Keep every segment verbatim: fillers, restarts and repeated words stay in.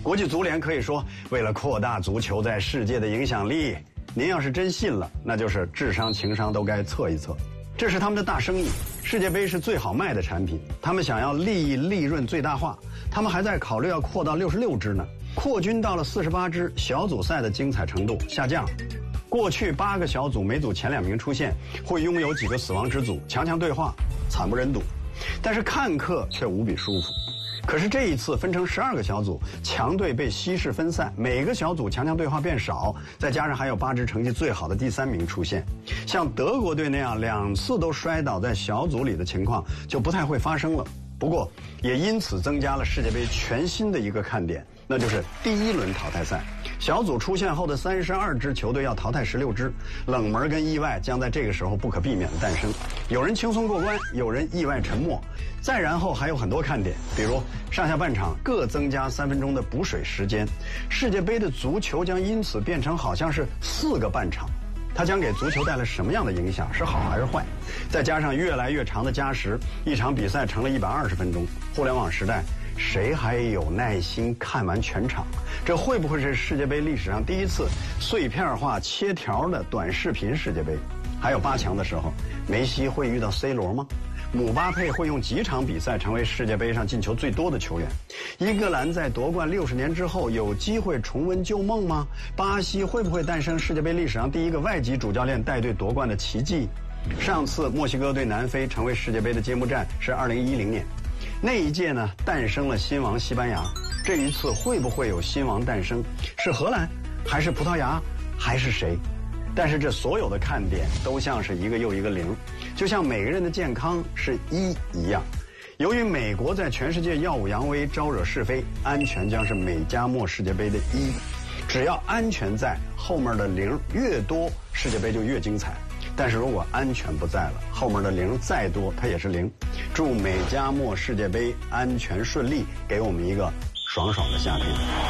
国际足联可以说，为了扩大足球在世界的影响力，您要是真信了，那就是智商情商都该测一测。这是他们的大生意，世界杯是最好卖的产品，他们想要利益利润最大化，他们还在考虑要扩到六十六支呢。扩军到了四十八支，小组赛的精彩程度下降。过去八个小组每组前两名出现，会拥有几个死亡之组，强强对话，惨不忍睹。但是看客却无比舒服。可是这一次分成十二个小组，强队被稀释分散，每个小组强强对话变少，再加上还有八支成绩最好的第三名出现，像德国队那样两次都摔倒在小组里的情况就不太会发生了。不过也因此增加了世界杯全新的一个看点，那就是第一轮淘汰赛。小组出现后的三十二支球队要淘汰十六支，冷门跟意外将在这个时候不可避免的诞生。有人轻松过关，有人意外沉没。再然后还有很多看点，比如上下半场各增加三分钟的补水时间，世界杯的足球将因此变成好像是四个半场。它将给足球带来什么样的影响？是好还是坏？再加上越来越长的加时，一场比赛成了一百二十分钟。互联网时代，谁还有耐心看完全场？这会不会是世界杯历史上第一次碎片化切条的短视频世界杯？还有八强的时候，梅西会遇到 C 罗吗？姆巴佩会用几场比赛成为世界杯上进球最多的球员？英格兰在夺冠六十年之后有机会重温旧梦吗？巴西会不会诞生世界杯历史上第一个外籍主教练带队夺冠的奇迹？上次墨西哥对南非成为世界杯的揭幕战是二零一零年，那一届呢诞生了新王西班牙。这一次会不会有新王诞生？是荷兰还是葡萄牙还是谁？但是这所有的看点都像是一个又一个零，就像每个人的健康是一一样。由于美国在全世界耀武扬威，招惹是非，安全将是美加墨世界杯的一。只要安全在，后面的零越多，世界杯就越精彩。但是如果安全不在了，后面的零再多，它也是零。祝美加墨世界杯安全顺利，给我们一个爽爽的夏天。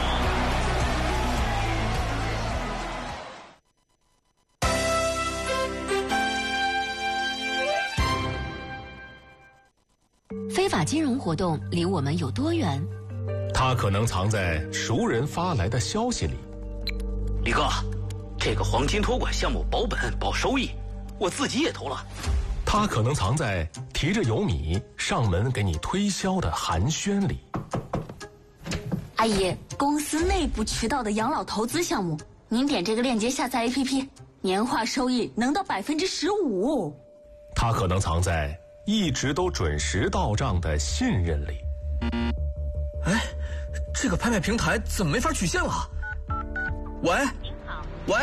非法金融活动离我们有多远？ 它可能藏在熟人发来的消息里。 李哥，这个黄金托管项目保本保收益，我自己也投了。 它可能藏在提着油米上门给你推销的寒暄里。 阿姨，公司内部渠道的养老投资项目，您点这个链接下载 A P P， 年化收益能到百分之十五。 它可能藏在一直都准时到账的信任里。 哎，这个拍卖平台怎么没法取现了？喂，喂，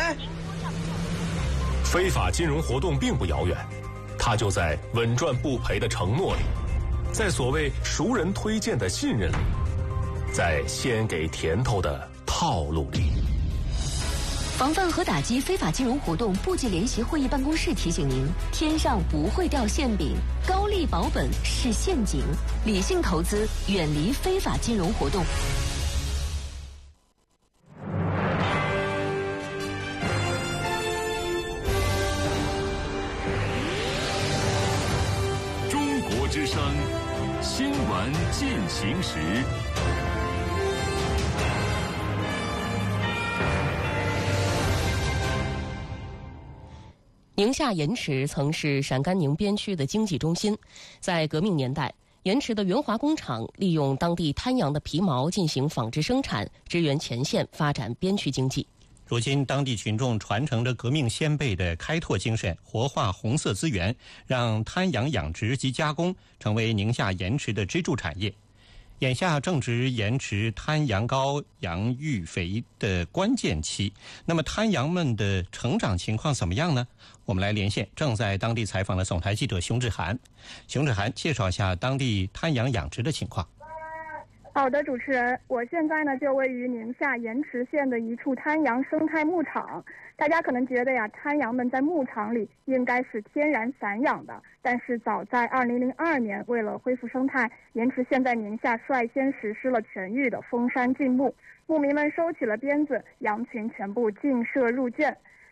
非法金融活动并不遥远，它就在稳赚不赔的承诺里，在所谓熟人推荐的信任里，在先给甜头的套路里。 防范和打击非法金融活动部际联席会议办公室提醒您：天上不会掉馅饼，高利保本是陷阱，理性投资，远离非法金融活动。 中国之声新闻进行时。 宁夏盐池曾是陕甘宁边区的经济中心，在革命年代，盐池的元华工厂利用当地滩羊的皮毛进行纺织生产，支援前线发展边区经济。 如今，当地群众传承着革命先辈的开拓精神，活化红色资源，让滩羊养殖及加工成为宁夏盐池的支柱产业。眼下正值盐池滩羊羔羊育肥的关键期，那么滩羊们的成长情况怎么样呢？我们来连线正在当地采访的总台记者熊志涵。熊志涵介绍一下当地滩羊养殖的情况。 好的，主持人，我现在呢就位于宁夏盐池县的一处滩羊生态牧场。大家可能觉得呀，滩羊们在牧场里应该是天然散养的，但是早在二零零二年，为了恢复生态，盐池县在宁夏率先实施了全域的封山禁牧，牧民们收起了鞭子，羊群全部禁舍入圈。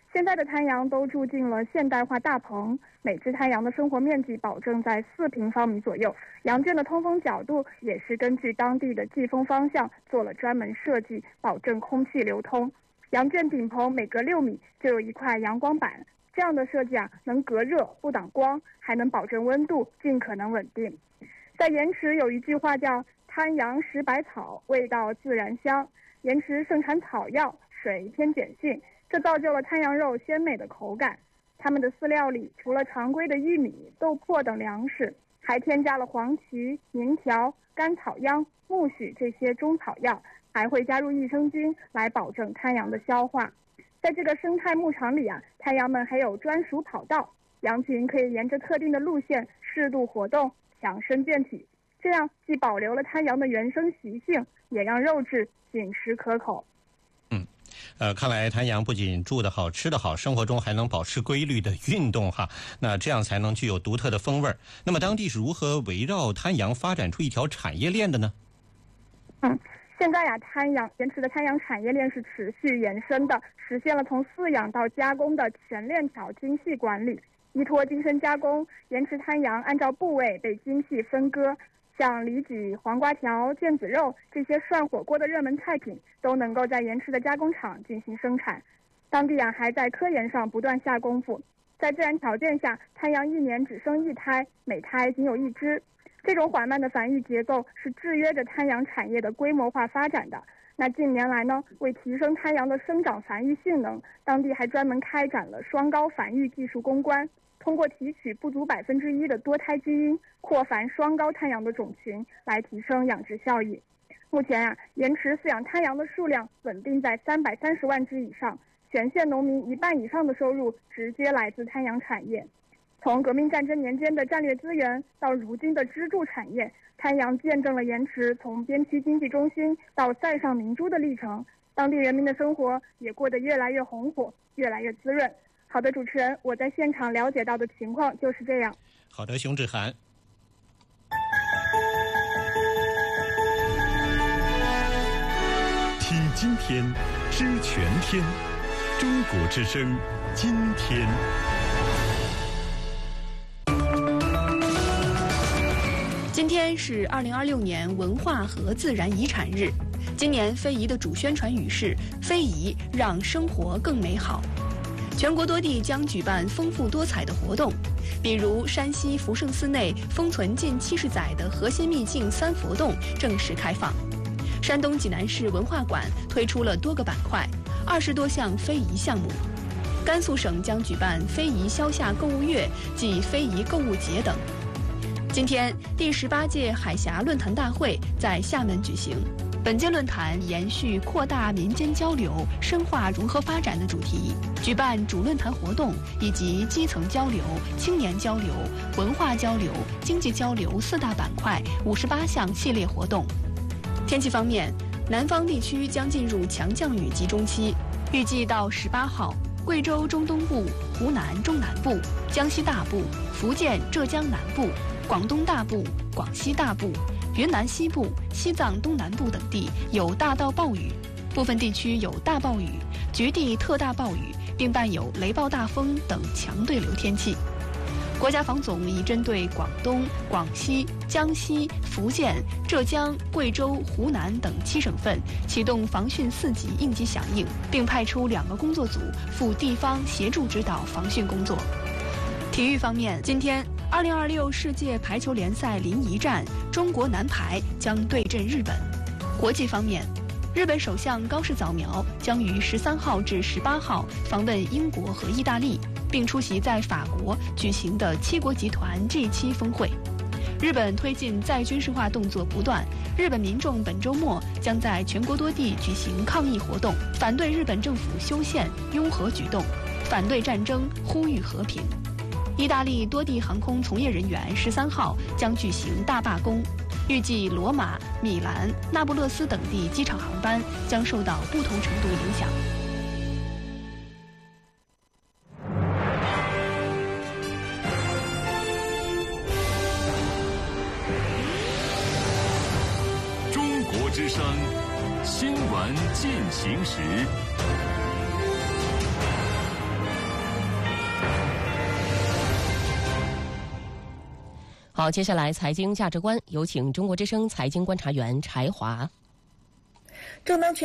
现在的太阳都住进了现代化大棚，每只太阳的生活面积保证在四平方米左右。羊圈的通风角度也是根据当地的季风方向做了专门设计，保证空气流通。羊圈顶棚每隔六米就有一块阳光板，这样的设计啊，能隔热不挡光，还能保证温度尽可能稳定。在盐池有一句话叫滩羊食百草，味道自然香。盐池盛产草药，水偏碱性，这造就了滩羊肉鲜美的口感。它们的饲料里除了常规的玉米、豆粕等粮食，还添加了黄芪、明条、甘草秧、苜蓿这些中草药，还会加入益生菌来保证滩羊的消化。在这个生态牧场里啊，滩羊们还有专属跑道，羊群可以沿着特定的路线适度活动，强身健体。这样既保留了滩羊的原生习性，也让肉质紧实可口。 嗯，呃，看来滩羊不仅住得好、吃得好，生活中还能保持规律的运动哈，那这样才能具有独特的风味。那么当地是如何围绕滩羊发展出一条产业链的呢？ 嗯，现在呀，滩羊盐池的滩羊产业链是持续延伸的，实现了从饲养到加工的全链条精细管理。依托精深加工，盐池滩羊按照部位被精细分割。像里脊、黄瓜条、腱子肉这些涮火锅的热门菜品，都能够在盐池的加工厂进行生产。当地啊还在科研上不断下功夫。在自然条件下，滩羊一年只生一胎，每胎仅有一只。这种缓慢的繁育结构是制约着滩羊产业的规模化发展的。那近年来呢，为提升滩羊的生长繁育性能，当地还专门开展了双高繁育技术攻关。通过提取不足百分之一的多胎基因，扩繁双高滩羊的种群，来提升养殖效益。目前啊，盐池饲养滩羊的数量稳定在三百三十万只以上，全县农民一半以上的收入直接来自滩羊产业。从革命战争年间的战略资源到如今的支柱产业，滩羊见证了盐池从边区经济中心到塞上明珠的历程，当地人民的生活也过得越来越红火，越来越滋润。好的，主持人，我在现场了解到的情况就是这样。 好的，熊志涵。 听今天，知全天，中国之声，今天。 今天是二零二六年文化和自然遗产日，今年非遗的主宣传语是“非遗让生活更美好”。全国多地将举办丰富多彩的活动，比如山西福圣寺内封存近七十载的核心秘境三佛洞正式开放。山东济南市文化馆推出了多个板块，二十多项非遗项目。甘肃省将举办非遗消夏购物月暨非遗购物节等。今天，第十八届海峡论坛大会在厦门举行。本届论坛延续扩大民间交流、深化融合发展的主题，举办主论坛活动以及基层交流、青年交流、文化交流、经济交流四大板块五十八项系列活动。天气方面，南方地区将进入强降雨集中期，预计到十八号，贵州中东部、湖南中南部、江西大部、福建、浙江南部、广东大部、广西大部、云南西部、西藏东南部等地有大到暴雨，部分地区有大暴雨、局地特大暴雨，并伴有雷暴大风等强对流天气。国家防总已针对广东、广西、江西、福建、浙江、贵州、湖南等七省份启动防汛四级应急响应，并派出两个工作组赴地方协助指导防汛工作。体育方面，今天二零二六世界排球联赛临沂站，中国男排将对阵日本。国际方面，日本首相高市早苗将于十三号至十八号访问英国和意大利，并出席在法国举行的七国集团 G 七 峰会。日本推进再军事化动作不断，日本民众本周末将在全国多地举行抗议活动，反对日本政府修宪、拥核举动，反对战争，呼吁和平。意大利多地航空从业人员十三号将举行大罢工，预计罗马、米兰、那不勒斯等地机场航班将受到不同程度影响。 中国之声新闻进行时。 好，接下来财经价值观，有请中国之声财经观察员柴华。 正当全